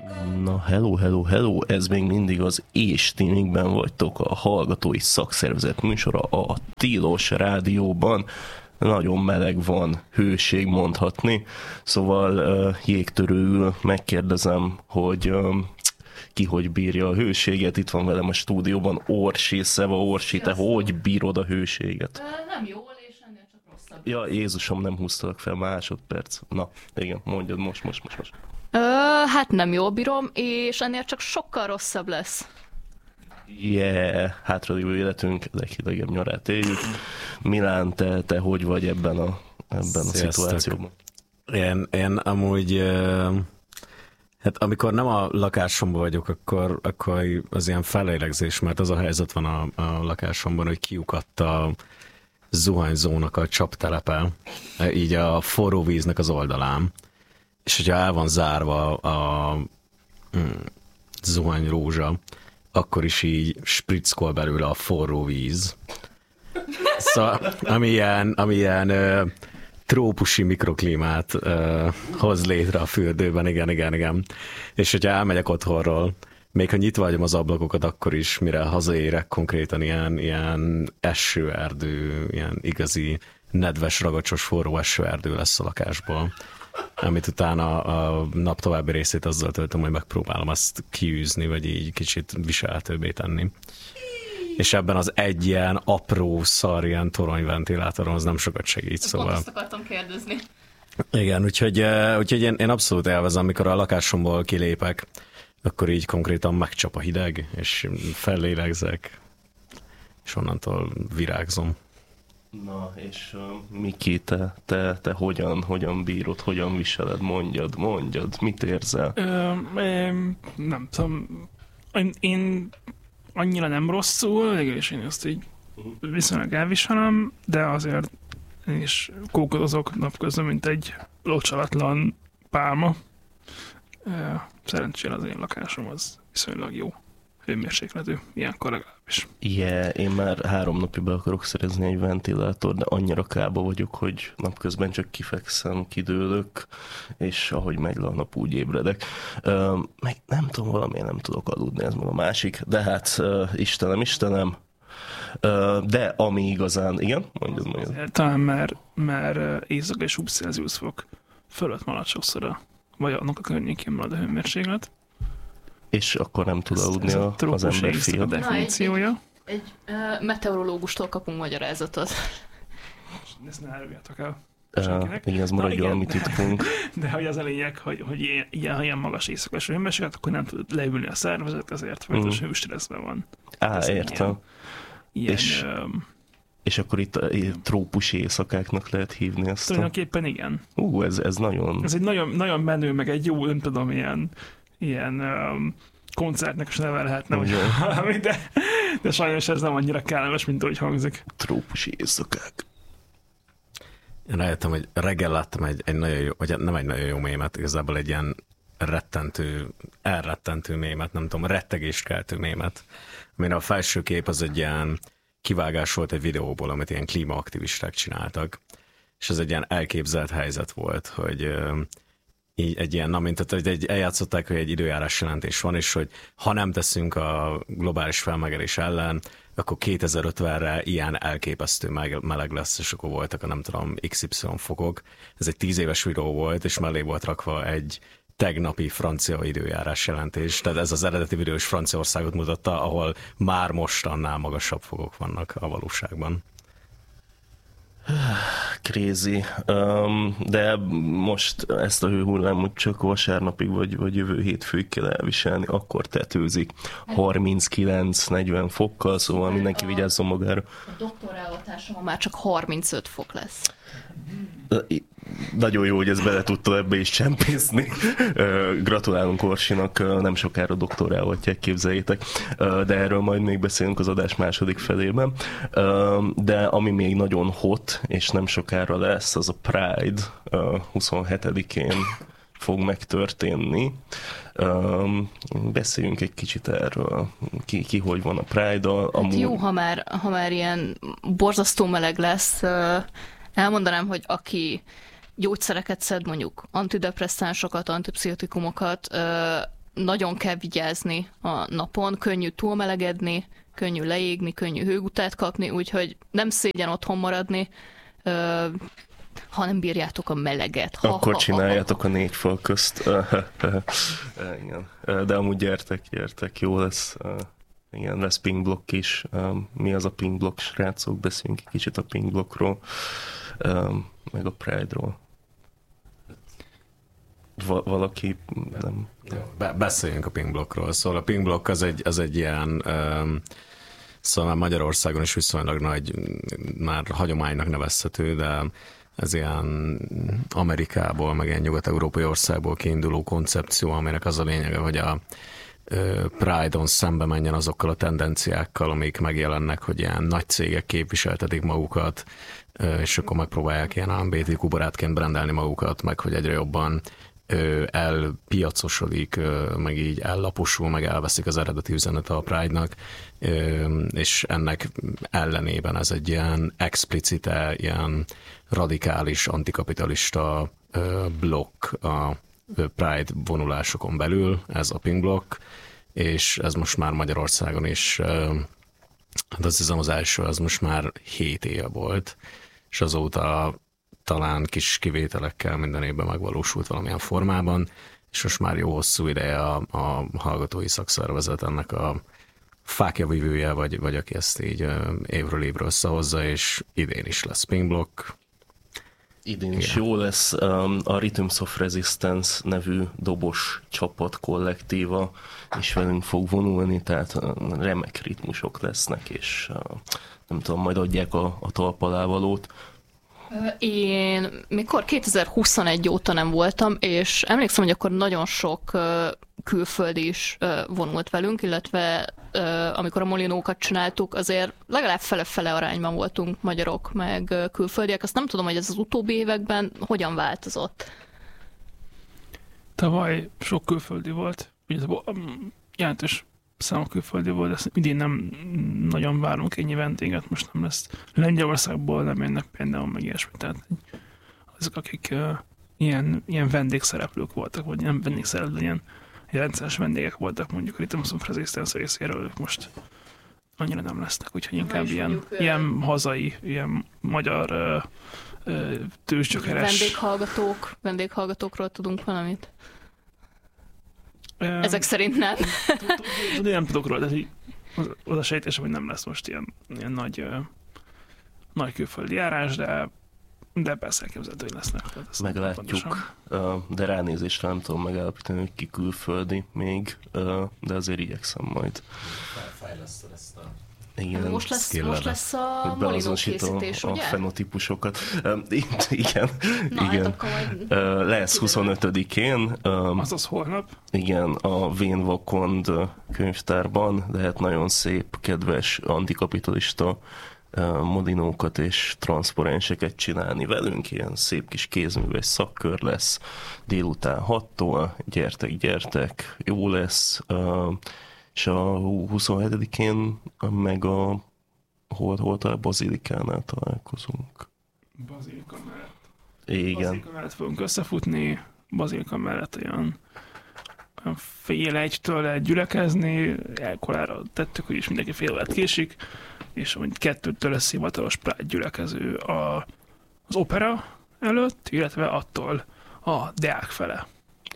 Na, hello, hello, hello, ez még mindig az És-Timikben vagytok, a Hallgatói Szakszervezet műsora a Tilos Rádióban. Nagyon meleg van, hőség mondhatni, szóval jégtörőül megkérdezem, hogy ki hogy bírja a hőséget. Itt van velem a stúdióban Orsi, Szeva Orsi, te hogy bírod a hőséget? Nem jól, és ennél csak rosszabb. Ja, Jézusom, nem húztalak fel másodperc. Na, igen, mondjad most. Hát nem jól bírom, és ennél csak sokkal rosszabb lesz. Hátralévő életünk leghidegebb nyarát éljük. Milán, te hogy vagy ebben a szituációban? Én amúgy, hát amikor nem a lakásomban vagyok, akkor az ilyen fellélegzés, mert az a helyzet van a lakásomban, hogy kiukadt a zuhanyzónak a csaptelepe, így a forró víznek az oldalán. És hogyha el van zárva a zuhanyrózsa, akkor is így sprickol belőle a forró víz. Szóval, ami ilyen trópusi mikroklímát hoz létre a fürdőben, igen. És hogyha elmegyek otthonról, még ha nyitva hagyom az ablakokat, akkor is, mire hazaérek, konkrétan ilyen esőerdő, ilyen igazi nedves, ragacsos, forró esőerdő lesz a lakásból. Amit utána a nap további részét azzal töltöm, hogy megpróbálom azt kiűzni, vagy így kicsit viselhetőbbé tenni. És ebben az egy ilyen apró szar, ilyen toronyventilátoron az nem sokat segít, szóval... Azt akartam kérdezni. Igen, úgyhogy én abszolút élvezem, amikor a lakásomból kilépek, akkor így konkrétan megcsap a hideg, és fellélegzek, és onnantól virágzom. Na, és Miki, te hogyan bírod, hogyan viseled? Mondjad, mit érzel? Nem tudom, én annyira nem rosszul, és én ezt így viszonylag elviselem, de azért én is kókodozok napközben, mint egy locsalatlan pálma. Szerencsére az én lakásom az viszonylag jó hőmérsékletű, ilyenkor legalábbis. Én már 3 napig be akarok szerezni egy ventilátort, de annyira kába vagyok, hogy napközben csak kifekszem, kidőlök, és ahogy megy le a nap, úgy ébredek. Meg nem tudom, valamiért nem tudok aludni, ez meg a másik, de hát Istenem. De ami igazán, igen, mondjad. Talán mert éjszaka és 20 Celsius fok fölött marad sokszor vagy annak a környékén marad a hőmérséklet. És akkor nem tud aludni az emberfia. A definíciója. Egy meteorológustól kapunk magyarázatot. Ezt ne áruljátok el senkinek. Igen, ez maradjon a mi titkunk. De hogy az a lényeg, hogy ilyen magas éjszakos hőmérséklet, akkor nem tud leülni a szervezet, ezért folyamatos hőstresszben van. Értem. Ilyen, és akkor itt trópusi éjszakáknak lehet hívni ezt. Tulajdonképpen igen. Ez nagyon... Ez egy nagyon menő, meg egy jó, nem tudom, ilyen koncertnek is neve lehetne, vagy valami, de sajnos ez nem annyira kellemes, mint ahogy hangzik. Trópusi éjszakák. Én rájöttem, hogy reggel láttam egy nagyon jó, vagy nem egy nagyon jó mémet, igazából egy ilyen elrettentő mémet, nem tudom, rettegést keltő mémet, amire a felső kép az egy ilyen kivágás volt egy videóból, amit ilyen klímaaktivisták csináltak, és ez egy ilyen elképzelt helyzet volt, hogy így egy ilyen, eljátszották, hogy egy időjárás jelentés van, és hogy ha nem teszünk a globális felmelegedés ellen, akkor 2050-re ilyen elképesztő meleg lesz, és akkor voltak a nem tudom XY fokok. Ez egy 10 éves videó volt, és mellé volt rakva egy tegnapi francia időjárás jelentés. Tehát ez az eredeti videó is Franciaországot mutatta, ahol már most annál magasabb fokok vannak a valóságban. Crazy. De most ezt a hőhullámot csak vasárnapig vagy jövő hétfőig kell elviselni, akkor tetőzik 39-40 fokkal, szóval mindenki vigyázzon magára. A doktorállatásomon már csak 35 fok lesz. Nagyon jó, hogy ezt bele tudta ebbe is csempészni. Gratulálunk Orsinak, nem sokára doktorálhatják, képzeljétek. De erről majd még beszélünk az adás második felében. De ami még nagyon hot, és nem sokára lesz, az a Pride 27-én fog megtörténni. Beszéljünk egy kicsit erről. Ki hogy van a Pride-dal. Hát jó, ha már ilyen borzasztó meleg lesz, elmondanám, hogy aki gyógyszereket szed, mondjuk antidepresszánsokat, antipszichotikumokat, nagyon kell vigyázni a napon, könnyű túlmelegedni, könnyű leégni, könnyű hőgutát kapni, úgyhogy nem szégyen otthon maradni, ha nem bírjátok a meleget. Akkor csináljátok a 4 fal közt. Igen. De amúgy gyertek, jó lesz. Igen, lesz pingblock is. Mi az a pingblock, srácok? Beszéljünk egy kicsit a pingblockról, meg a Pride-ról. Valaki nem... Beszéljünk a pingblockról. Szóval a pingblock az egy ilyen... Szóval már Magyarországon is viszonylag nagy, már hagyománynak nevezhető, de ez ilyen Amerikából, meg ilyen nyugat-európai országból kiinduló koncepció, aminek az a lényege, hogy a Pride-on szembe menjen azokkal a tendenciákkal, amik megjelennek, hogy ilyen nagy cégek képviseltetik magukat, és akkor megpróbálják ilyen LMBTQ barátként brendelni magukat, meg hogy egyre jobban elpiacosodik, meg így ellaposul, meg elveszik az eredeti üzenete a Pride-nak, és ennek ellenében ez egy ilyen explicite, ilyen radikális, antikapitalista blokk a Pride vonulásokon belül, ez a Pink Block, és ez most már Magyarországon is, hát azt hiszem az első, az most már 7 éve volt, és azóta talán kis kivételekkel minden évben megvalósult valamilyen formában, és most már jó hosszú ideje a hallgatói szakszervezet ennek a fákjavívője, vagy aki ezt így évről évre összehozza, és idén is lesz Pink Block. Idén is jó lesz. A Rhythms of Resistance nevű dobos csapat kollektíva is velünk fog vonulni, tehát remek ritmusok lesznek, és nem tudom, majd adják a talpalávalót. Én mikor 2021 óta nem voltam, és emlékszem, hogy akkor nagyon sok külföldi is vonult velünk, illetve amikor a molinókat csináltuk, azért legalább fele-fele arányban voltunk magyarok, meg külföldiek. Azt nem tudom, hogy ez az utóbbi években hogyan változott. Tavaly sok külföldi volt, jelentős számok külföldi volt, de idén nem nagyon várunk ennyi vendéget, most nem lesz. Lengyelországból nem jönnek például meg ilyesmi, tehát azok, akik ilyen vendégszereplők voltak, vagy nem vendégszereplők, ilyen rendszeres vendégek voltak, mondjuk a Rhythms of Resistance részéről, ők most annyira nem lesznek, úgyhogy inkább ilyen hazai, ilyen magyar tőzsgyökeres. Vendéghallgatókról tudunk valamit? Ezek szerint nem. Nem tudok róla, de az a sejtésem, hogy nem lesz most ilyen nagy külföldi járás, de persze elképzelhető, hogy lesznek. Meglátjuk, de ránézésre nem tudom megállapítani, hogy ki külföldi még, de azért igyekszem majd. Fejleszted ezt a... Igen, most lesz a molinó készítés, ugye? A fenotípusokat. Igen. Na, igen. Lesz 25-én. Azaz holnap. Igen, a Vén Vakond könyvtárban lehet nagyon szép, kedves, antikapitalista molinókat és transzparenseket csinálni velünk. Ilyen szép kis kézműves szakkör lesz délután 6-tól. Gyertek, jó lesz. És a 27-én meg hol a Bazilikánál találkozunk. Bazilika mellett. Igen. Bazilika mellett fogunk összefutni, Bazilika mellett olyan fél egytől gyülekezni, elkorára tettük, hogy is mindenki fél órát késik, és amúgy 2-től lesz hivatalos Pride gyülekező az opera előtt, illetve attól a Deák fele.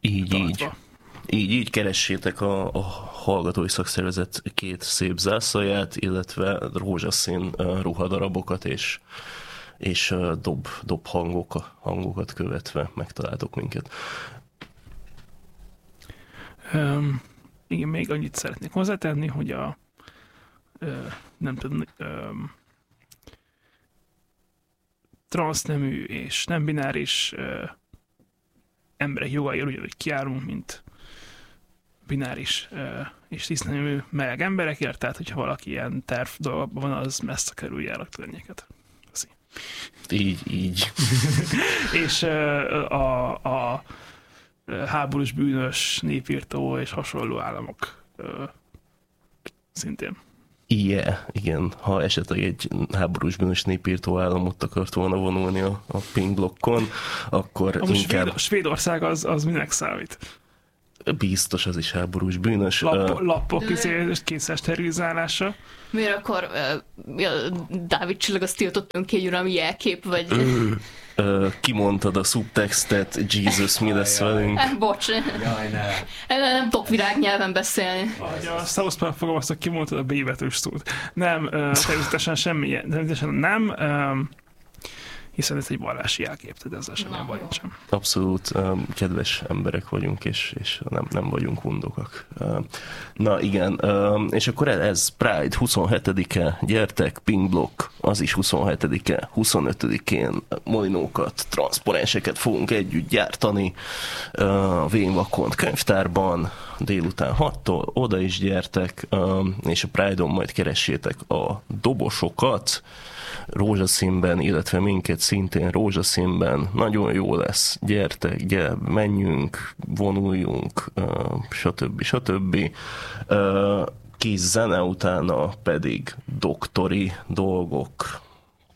Így keressétek a hallgatói szakszervezet 2 szép zászlaját, illetve rózsaszín ruhadarabokat és dob hangokat követve megtaláltok minket. Igen, még annyit szeretnék hozzátenni, hogy nem tudom, transznemű és nem bináris emberek jogairól ugyanúgy kiállunk, mint bináris és tisztnemű meleg emberekért, tehát hogyha valaki ilyen terv dolgokban van, az messze kerülje el a környéket. Így. És a háborús bűnös, népírtó és hasonló államok szintén. Igen. Ha esetleg egy háborús bűnös népírtó államot akart volna vonulni a Pink Blockon, akkor inkább... Svédország az minek számít? Biztos, az is háborús bűnös. Lappok készes sterilizálása. Miért akkor Dávid csillag azt tiltott önkényuralmi jelkép, vagy... Kimondtad a szubtextet, Jesus, mi lesz velünk? Bocs. Jaj, ne. Nem tudok virágnyelven beszélni. A South Park fogalmaztak, kimondtad a B betűs szót. Nem, természetesen semmi, természetesen nem, hiszen ez egy vallási jelkép, tehát ezzel semmi baj sem. Abszolút kedves emberek vagyunk, és nem vagyunk undokak. Na igen, és akkor ez Pride 27-e, gyertek, Pink Block, az is 27-e, 25-én molinókat, transzparenseket fogunk együtt gyártani a Vénvakont könyvtárban, délután 6-tól, oda is gyertek, és a Pride-on majd keressétek a dobosokat, rózsaszínben, illetve minket szintén rózsaszínben. Nagyon jó lesz. Gyertek, menjünk, vonuljunk, stb. Kis zene utána pedig doktori dolgok.